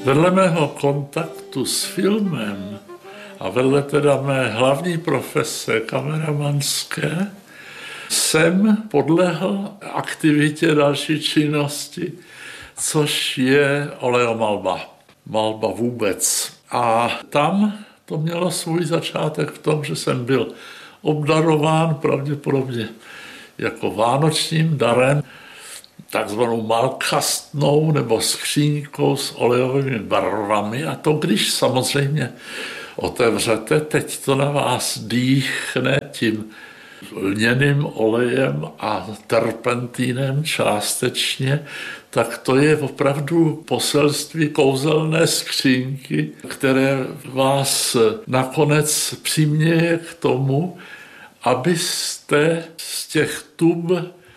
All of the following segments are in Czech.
Vedle mého kontaktu s filmem a vedle teda mé hlavní profese kameramanské jsem podlehl aktivitě další činnosti, což je oleomalba. Malba vůbec. A tam to mělo svůj začátek v tom, že jsem byl obdarován pravděpodobně jako vánočním darem takzvanou malkastnou nebo skříňkou s olejovými barvami. A to, když samozřejmě otevřete, teď to na vás dýchne tím lněným olejem a terpentínem částečně, tak to je opravdu poselství kouzelné skřínky, které vás nakonec přiměje k tomu, abyste z těch tub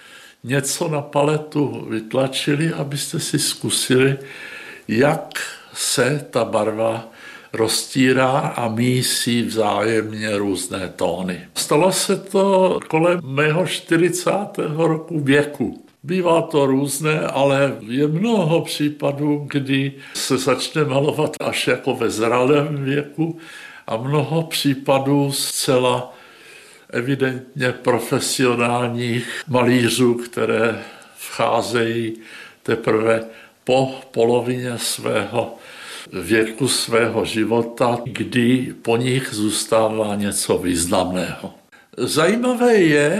něco na paletu vytlačili, abyste si zkusili, jak se ta barva roztírá a mísí vzájemně různé tóny. Stalo se to kolem mého 40. roku věku. Bývá to různé, ale je mnoho případů, kdy se začne malovat až jako ve zralém věku a mnoho případů zcela evidentně profesionálních malířů, které vcházejí teprve po polovině svého věku, svého života, kdy po nich zůstává něco významného. Zajímavé je,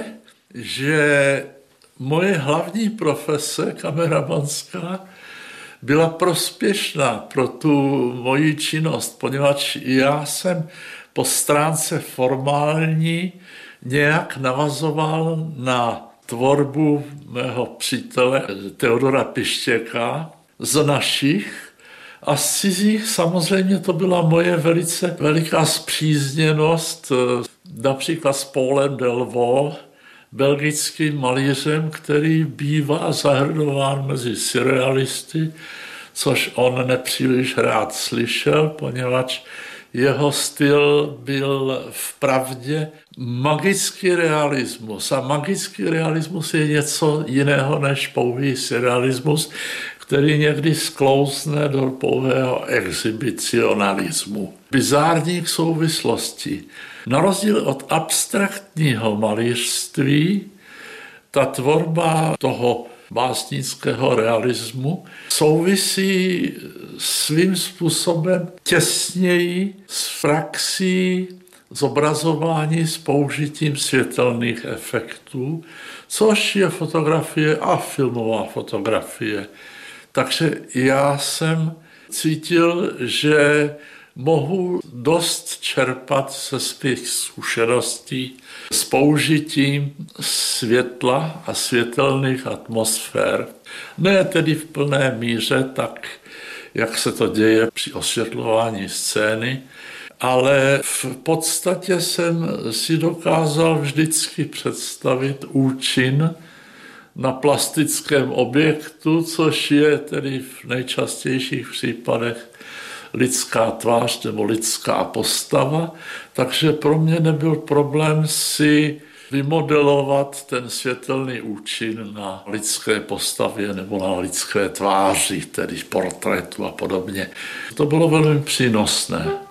že moje hlavní profese kameramanská byla prospěšná pro tu moji činnost, poněvadž já jsem po stránce formální nějak navazoval na tvorbu mého přítele Teodora Pištěka z našich a z cizích samozřejmě to byla moje velice veliká spřízněnost, například s Paulem Delvaux, belgickým malířem, který bývá zahrnován mezi surrealisty, což on nepříliš rád slyšel, poněvadž jeho styl byl vpravdě magický realismus. A magický realismus je něco jiného než pouhý surrealismus, který někdy sklouzne do pouhého exhibicionalismu. Bizárních souvislostí. Na rozdíl od abstraktního malířství, ta tvorba toho básnického realismu souvisí svým způsobem těsněji s praxí zobrazování s použitím světelných efektů, což je fotografie a filmová fotografie. Takže já jsem cítil, že mohu dost čerpat ze svých zkušeností s použitím světla a světelných atmosfér. Ne tedy v plné míře, tak jak se to děje při osvětlování scény, ale v podstatě jsem si dokázal vždycky představit účin na plastickém objektu, což je tedy v nejčastějších případech lidská tvář nebo lidská postava, takže pro mě nebyl problém si vymodelovat ten světelný účin na lidské postavě nebo na lidské tváři, tedy portrétu a podobně. To bylo velmi přínosné.